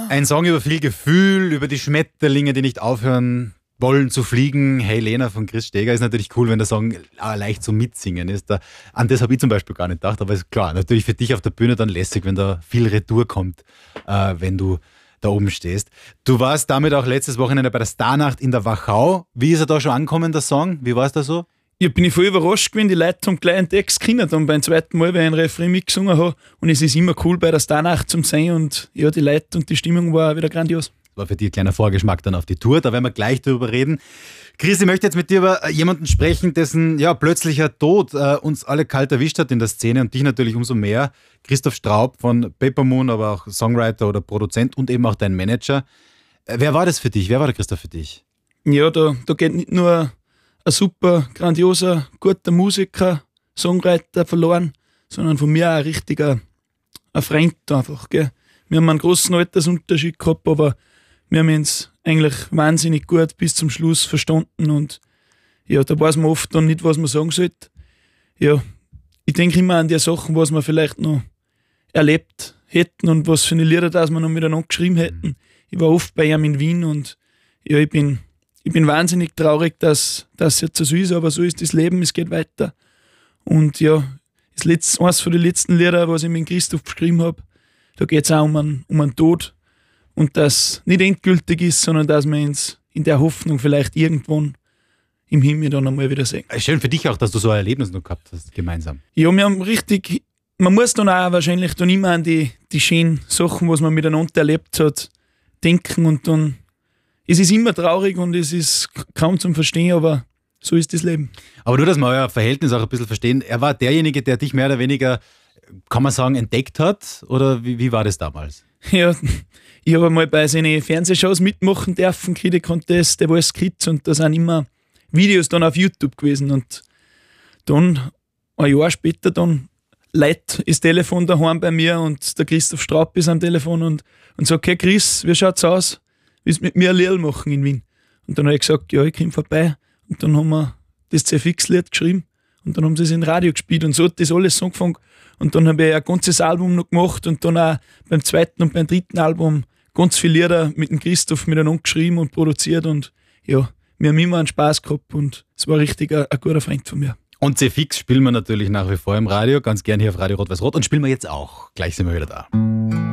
Ein Song über viel Gefühl, über die Schmetterlinge, die nicht aufhören wollen zu fliegen. Hey Lena von Chris Steger ist natürlich cool, wenn der Song leicht zum Mitsingen ist. An das habe ich zum Beispiel gar nicht gedacht, aber ist klar, natürlich für dich auf der Bühne dann lässig, wenn da viel Retour kommt, wenn du da oben stehst. Du warst damit auch letztes Wochenende bei der Starnacht in der Wachau. Wie ist er da schon angekommen, der Song? Wie war es da so? Ja, bin ich voll überrascht gewesen, die Leute haben gleich einen Text gekannt und beim zweiten Mal, weil ich einen Refrain mitgesungen habe. Und es ist immer cool, bei der Starnacht zum sein und ja, die Leute und die Stimmung war wieder grandios. Das war für dich ein kleiner Vorgeschmack dann auf die Tour, da werden wir gleich drüber reden. Chris, ich möchte jetzt mit dir über jemanden sprechen, dessen plötzlicher Tod uns alle kalt erwischt hat in der Szene und dich natürlich umso mehr. Christoph Straub von Papermoon, aber auch Songwriter oder Produzent und eben auch dein Manager. Wer war das für dich? Wer war der Christoph für dich? Ja, da geht nicht nur ein super, grandioser, guter Musiker, Songwriter verloren, sondern von mir auch ein richtiger ein Freund einfach. Gell? Wir haben einen großen Altersunterschied gehabt, aber wir haben uns eigentlich wahnsinnig gut bis zum Schluss verstanden und ja, da weiß man oft dann nicht, was man sagen sollte. Ja, ich denke immer an die Sachen, was wir vielleicht noch erlebt hätten und was für eine Lieder, dass wir noch miteinander geschrieben hätten. Ich war oft bei ihm in Wien und ja, ich bin wahnsinnig traurig, dass das jetzt so ist, aber so ist das Leben, es geht weiter. Und ja, eines von den letzten Lieder, was ich mit Christoph geschrieben habe, da geht es auch um einen Tod und das nicht endgültig ist, sondern dass wir uns in der Hoffnung vielleicht irgendwann im Himmel dann einmal wieder sehen. Schön für dich auch, dass du so ein Erlebnis noch gehabt hast, gemeinsam. Ja, wir haben man muss dann auch wahrscheinlich dann immer an die schönen Sachen, was man miteinander erlebt hat, denken und dann, es ist immer traurig und es ist kaum zum Verstehen, aber so ist das Leben. Aber nur, dass wir euer Verhältnis auch ein bisschen verstehen, er war derjenige, der dich mehr oder weniger, kann man sagen, entdeckt hat? Oder wie war das damals? Ja, ich habe mal bei seinen Fernsehshows mitmachen dürfen, Kid Contest, der Voice Kids und da sind immer Videos dann auf YouTube gewesen und dann, ein Jahr später, dann leitet das Telefon daheim bei mir und der Christoph Straub ist am Telefon und sagt, hey Chris, wie schaut's aus? Willst du mit mir ein Lied machen in Wien? Und dann habe ich gesagt, ja, ich komme vorbei. Und dann haben wir das CFX-Lied geschrieben und dann haben sie es in Radio gespielt und so hat das alles angefangen. Und dann habe ich ein ganzes Album noch gemacht und dann auch beim zweiten und beim dritten Album ganz viele Lieder mit dem Christoph miteinander geschrieben und produziert und ja, wir haben immer einen Spaß gehabt und es war richtig ein guter Freund von mir. Und CFX spielen wir natürlich nach wie vor im Radio, ganz gern hier auf Radio Rot-Weiß-Rot und spielen wir jetzt auch. Gleich sind wir wieder da.